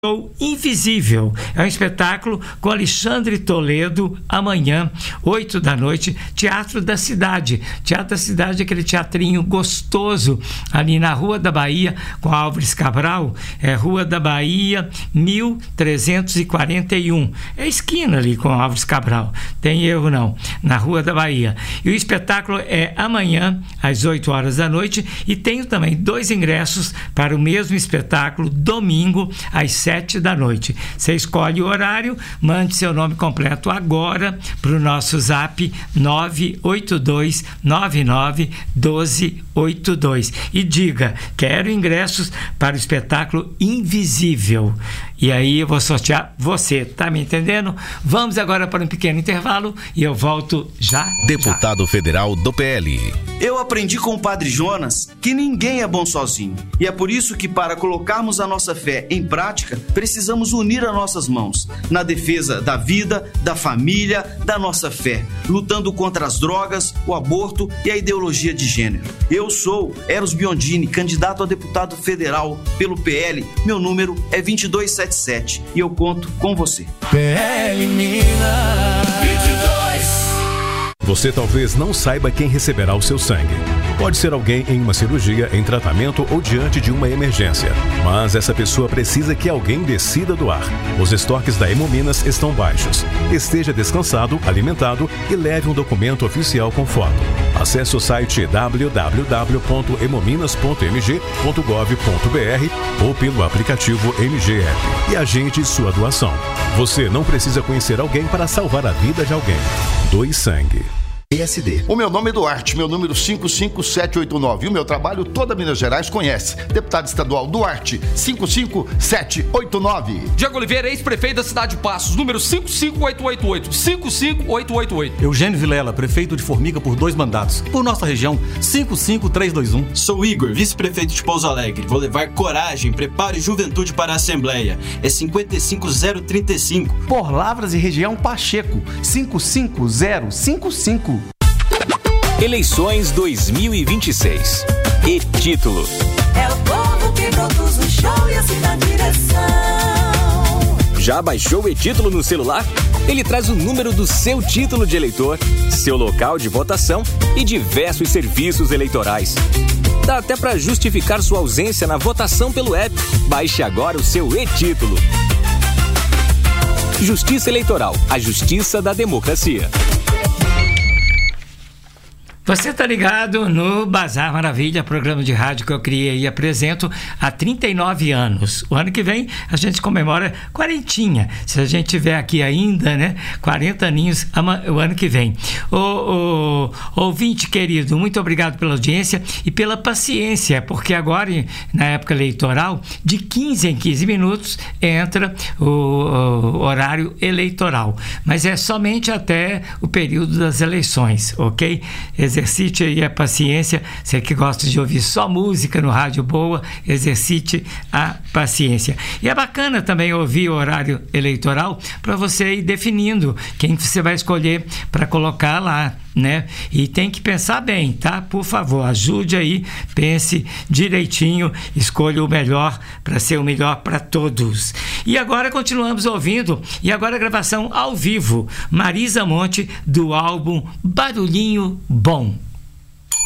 Invisível. É um espetáculo com Alexandre Toledo, amanhã, 8 da noite, Teatro da Cidade. Teatro da Cidade é aquele teatrinho gostoso ali na Rua da Bahia, com Álvares Cabral, Rua da Bahia, 1341. É esquina ali com Álvares Cabral, tem erro não, na Rua da Bahia. E o espetáculo é amanhã, às 8 horas da noite, e tenho também 2 ingressos para o mesmo espetáculo, domingo, às 7 da noite. Você escolhe o horário, mande seu nome completo agora para o nosso zap 982991282 e diga: quero ingressos para o espetáculo Invisível. E aí eu vou sortear você, tá me entendendo? Vamos agora para um pequeno intervalo e eu volto já. Deputado federal do PL. Eu aprendi com o Padre Jonas que ninguém é bom sozinho. E é por isso que, para colocarmos a nossa fé em prática, precisamos unir as nossas mãos na defesa da vida, da família, da nossa fé, lutando contra as drogas, o aborto e a ideologia de gênero. Eu sou Eros Biondini, candidato a deputado federal pelo PL. Meu número é 2277 e eu conto com você. PL Minas 22. Você talvez não saiba quem receberá o seu sangue. Pode ser alguém em uma cirurgia, em tratamento ou diante de uma emergência. Mas essa pessoa precisa que alguém decida doar. Os estoques da Hemominas estão baixos. Esteja descansado, alimentado e leve um documento oficial com foto. Acesse o site www.hemominas.mg.gov.br ou pelo aplicativo MGL e agende sua doação. Você não precisa conhecer alguém para salvar a vida de alguém. Doe sangue. PSD. O meu nome é Duarte, meu número 55789. E o meu trabalho toda Minas Gerais conhece. Deputado estadual Duarte, 55789. Diego Oliveira, ex-prefeito da cidade de Passos, número 55888. 55888. Eugênio Vilela, prefeito de Formiga por 2 mandatos. Por nossa região, 55321. Sou Igor, vice-prefeito de Pouso Alegre. Vou levar coragem, preparo e juventude para a Assembleia. É 55035. Por Lavras e região Pacheco, 55055. Eleições 2026. E título: é o povo que produz o show e assim na direção. Já baixou o e-título no celular? Ele traz o número do seu título de eleitor, seu local de votação e diversos serviços eleitorais. Dá até para justificar sua ausência na votação pelo app. Baixe agora o seu e-título. Justiça Eleitoral, a justiça da democracia. Você está ligado no Bazar Maravilha, programa de rádio que eu criei e apresento há 39 anos. O ano que vem a gente comemora 40. Se a gente tiver aqui ainda, né? 40 aninhos o ano que vem. Ouvinte querido, muito obrigado pela audiência e pela paciência, porque agora, na época eleitoral, de 15 em 15 minutos entra o horário eleitoral. Mas é somente até o período das eleições, ok? Exercite aí a paciência. Você que gosta de ouvir só música no rádio boa, exercite a paciência. E é bacana também ouvir o horário eleitoral para você ir definindo quem você vai escolher para colocar lá, né? E tem que pensar bem, tá? Por favor, ajude aí, pense direitinho, escolha o melhor para ser o melhor para todos. E agora continuamos ouvindo, e agora a gravação ao vivo, Marisa Monte, do álbum Barulhinho Bom.